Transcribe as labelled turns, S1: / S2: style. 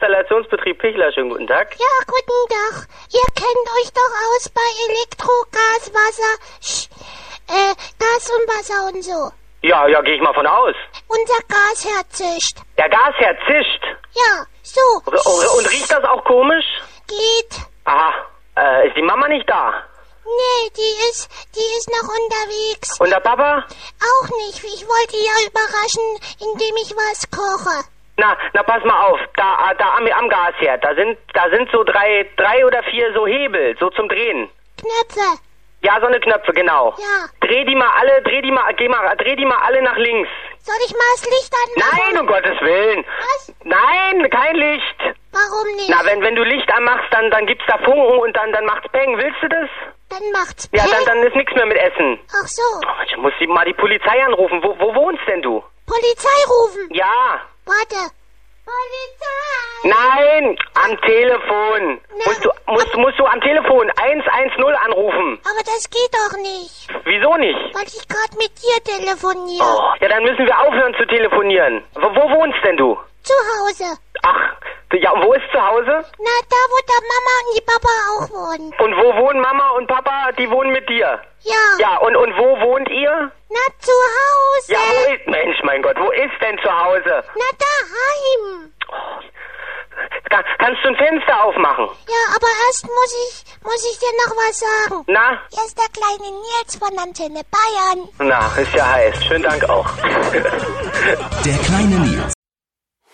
S1: Installationsbetrieb Pichler, schönen guten Tag.
S2: Ja, guten Tag. Ihr kennt euch doch aus bei Elektro, Gas, Wasser, Gas und Wasser und so.
S1: Ja, gehe ich mal von aus.
S2: Unser Gasherd zischt.
S1: Der Gasherd zischt.
S2: Ja, so.
S1: Und riecht das auch komisch?
S2: Geht.
S1: Aha, ist die Mama nicht da?
S2: Nee, die ist noch unterwegs.
S1: Und der Papa?
S2: Auch nicht. Ich wollte ja überraschen, indem ich was koche.
S1: Na, pass mal auf. Da am Gasherd, da sind so drei oder vier so Hebel, so zum Drehen.
S2: Knöpfe.
S1: Ja, so eine Knöpfe, genau.
S2: Ja.
S1: Dreh die mal alle nach links.
S2: Soll ich mal das Licht anmachen?
S1: Nein, um Gottes Willen.
S2: Was?
S1: Nein, kein Licht.
S2: Warum nicht?
S1: Na, wenn du Licht anmachst, dann gibt's da Funken und dann macht's Peng. Willst du das?
S2: Dann macht's
S1: Ja,
S2: Peng.
S1: dann ist nichts mehr mit Essen.
S2: Ach so.
S1: Oh, ich muss mal die Polizei anrufen. Wo wohnst denn du?
S2: Polizei rufen.
S1: Ja.
S2: Warte. Polizei.
S1: Nein, am Telefon.
S2: Na,
S1: Musst du am Telefon 110 anrufen.
S2: Aber das geht doch nicht.
S1: Wieso nicht?
S2: Weil ich gerade mit dir telefoniere.
S1: Oh, ja, dann müssen wir aufhören zu telefonieren. Wo wohnst denn du?
S2: Zu Hause.
S1: Ach, ja, wo ist zu Hause?
S2: Na, da wo der Mama und die Papa auch wohnen.
S1: Und wo wohnen Mama und Papa? Die wohnen mit dir.
S2: Ja.
S1: Ja, und wo wohnt ihr?
S2: Na, zu Hause.
S1: Ja, wo ist, Mensch, mein Gott, wo ist denn zu Hause?
S2: Na, daheim.
S1: Kannst du ein Fenster aufmachen?
S2: Ja, aber erst muss ich dir noch was sagen.
S1: Na?
S2: Hier ist der kleine Nils von Antenne Bayern.
S1: Na, ist ja heiß. Schönen Dank auch.
S3: Der kleine Nils.